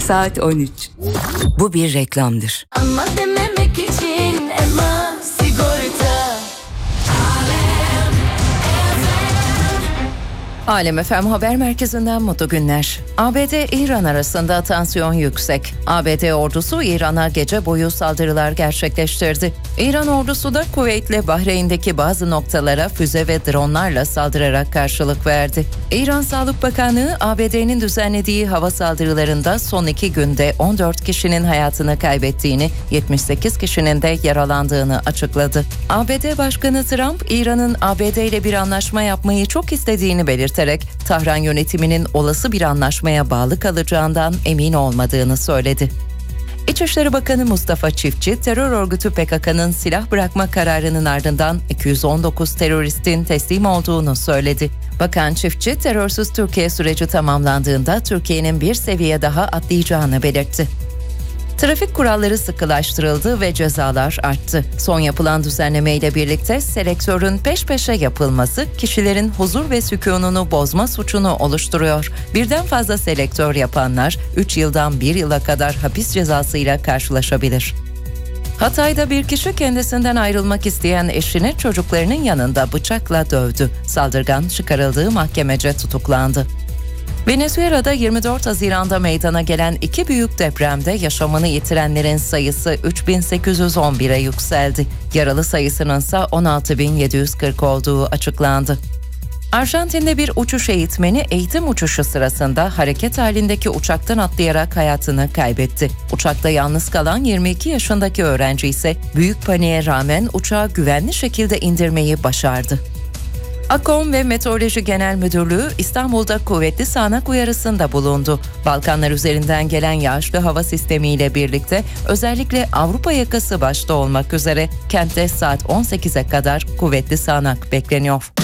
Saat 13. Bu bir reklamdır. Ama dememek için Ema Sigorta. Alem FM Haber Merkezi'nden mutlu günler. ABD-İran arasında tansiyon yüksek. ABD ordusu İran'a gece boyu saldırılar gerçekleştirdi. İran ordusu da Kuveyt'le Bahreyn'deki bazı noktalara füze ve dronlarla saldırarak karşılık verdi. İran Sağlık Bakanlığı ABD'nin düzenlediği hava saldırılarında son 2 günde 14 kişinin hayatını kaybettiğini, 78 kişinin de yaralandığını açıkladı. ABD Başkanı Trump, İran'ın ABD ile bir anlaşma yapmayı çok istediğini belirterek Tahran yönetiminin olası bir anlaşmaya bağlı kalacağından emin olmadığını söyledi. İçişleri Bakanı Mustafa Çiftçi, terör örgütü PKK'nın silah bırakma kararının ardından 219 teröristin teslim olduğunu söyledi. Bakan Çiftçi, terörsüz Türkiye süreci tamamlandığında Türkiye'nin bir seviye daha atlayacağını belirtti. Trafik kuralları sıkılaştırıldı ve cezalar arttı. Son yapılan düzenlemeyle birlikte selektörün peş peşe yapılması kişilerin huzur ve sükununu bozma suçunu oluşturuyor. Birden fazla selektör yapanlar 3 yıldan 1 yıla kadar hapis cezasıyla karşılaşabilir. Hatay'da bir kişi kendisinden ayrılmak isteyen eşini çocuklarının yanında bıçakla dövdü. Saldırgan çıkarıldığı mahkemece tutuklandı. Venezuela'da 24 Haziran'da meydana gelen 2 büyük depremde yaşamını yitirenlerin sayısı 3.811'e yükseldi. Yaralı sayısının ise 16.740 olduğu açıklandı. Arjantin'de bir uçuş eğitmeni eğitim uçuşu sırasında hareket halindeki uçaktan atlayarak hayatını kaybetti. Uçakta yalnız kalan 22 yaşındaki öğrenci ise büyük paniğe rağmen uçağı güvenli şekilde indirmeyi başardı. AKOM ve Meteoroloji Genel Müdürlüğü İstanbul'da kuvvetli sağanak uyarısında bulundu. Balkanlar üzerinden gelen yağışlı hava sistemiyle birlikte özellikle Avrupa yakası başta olmak üzere kentte saat 18'e kadar kuvvetli sağanak bekleniyor.